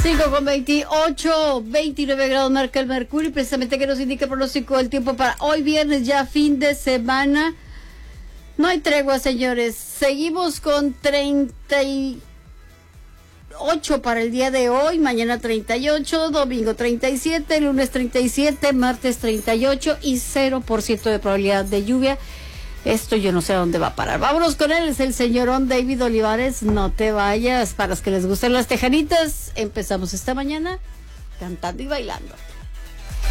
5:28, 29 grados marca el mercurio, precisamente que nos indica el pronóstico del tiempo para hoy viernes, ya fin de semana. No hay tregua, señores. Seguimos con 38 para el día de hoy, mañana 38, domingo 37, lunes 37, martes 38 y 0% de probabilidad de lluvia. Esto yo no sé a dónde va a parar. Vámonos con él, es el señorón David Olivares. No te vayas, para los que les gustan las tejanitas. Empezamos esta mañana cantando y bailando.